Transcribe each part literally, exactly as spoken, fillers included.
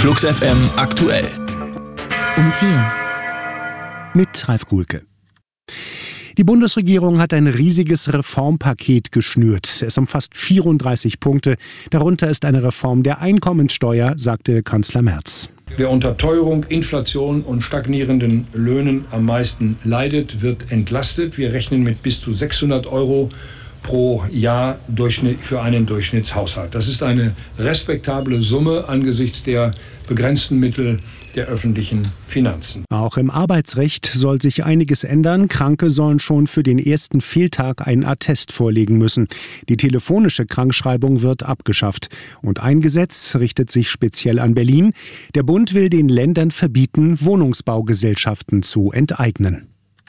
Flux F M aktuell. Um vier. Mit Ralf Guhlke. Die Bundesregierung hat ein riesiges Reformpaket geschnürt. Es umfasst vierunddreißig Punkte. Darunter ist eine Reform der Einkommensteuer, sagte Kanzler Merz. Wer unter Teuerung, Inflation und stagnierenden Löhnen am meisten leidet, wird entlastet. Wir rechnen mit bis zu sechshundert Euro pro Jahr für einen Durchschnittshaushalt. Das ist eine respektable Summe angesichts der begrenzten Mittel der öffentlichen Finanzen. Auch im Arbeitsrecht soll sich einiges ändern. Kranke sollen schon für den ersten Fehltag einen Attest vorlegen müssen. Die telefonische Krankschreibung wird abgeschafft. Und ein Gesetz richtet sich speziell an Berlin. Der Bund will den Ländern verbieten, Wohnungsbaugesellschaften zu enteignen.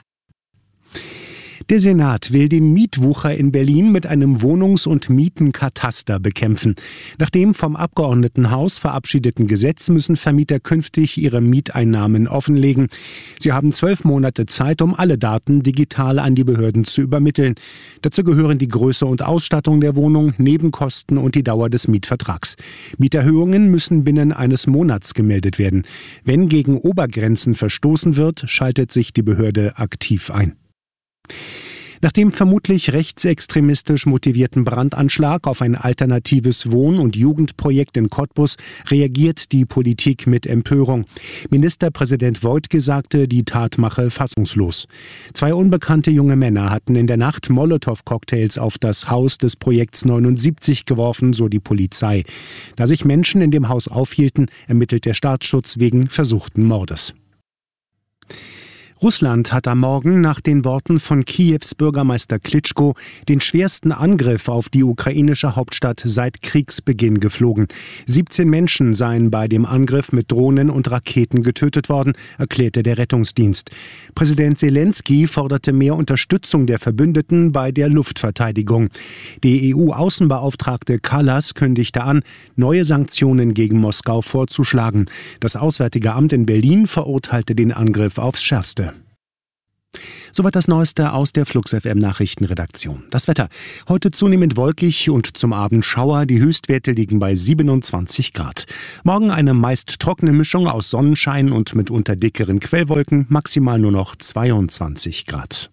Der Senat will den Mietwucher in Berlin mit einem Wohnungs- und Mietenkataster bekämpfen. Nach dem vom Abgeordnetenhaus verabschiedeten Gesetz müssen Vermieter künftig ihre Mieteinnahmen offenlegen. Sie haben zwölf Monate Zeit, um alle Daten digital an die Behörden zu übermitteln. Dazu gehören die Größe und Ausstattung der Wohnung, Nebenkosten und die Dauer des Mietvertrags. Mieterhöhungen müssen binnen eines Monats gemeldet werden. Wenn gegen Obergrenzen verstoßen wird, schaltet sich die Behörde aktiv ein. Nach dem vermutlich rechtsextremistisch motivierten Brandanschlag auf ein alternatives Wohn- und Jugendprojekt in Cottbus reagiert die Politik mit Empörung. Ministerpräsident Woidke sagte, die Tat mache fassungslos. Zwei unbekannte junge Männer hatten in der Nacht Molotow-Cocktails auf das Haus des Projekts neunundsiebzig geworfen, so die Polizei. Da sich Menschen in dem Haus aufhielten, ermittelt der Staatsschutz wegen versuchten Mordes. Russland hat am Morgen nach den Worten von Kiews Bürgermeister Klitschko den schwersten Angriff auf die ukrainische Hauptstadt seit Kriegsbeginn geflogen. siebzehn Menschen seien bei dem Angriff mit Drohnen und Raketen getötet worden, erklärte der Rettungsdienst. Präsident Selenskyj forderte mehr Unterstützung der Verbündeten bei der Luftverteidigung. Die E U-Außenbeauftragte Kallas kündigte an, neue Sanktionen gegen Moskau vorzuschlagen. Das Auswärtige Amt in Berlin verurteilte den Angriff aufs Schärfste. Soweit das Neueste aus der Flux F M Nachrichtenredaktion. Das Wetter. Heute zunehmend wolkig und zum Abend Schauer. Die Höchstwerte liegen bei siebenundzwanzig Grad. Morgen eine meist trockene Mischung aus Sonnenschein und mitunter dickeren Quellwolken. Maximal nur noch zweiundzwanzig Grad.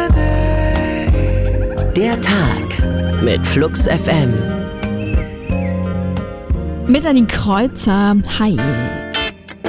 Der Tag mit Flux F M. Mit an die Kreuzer. Hi.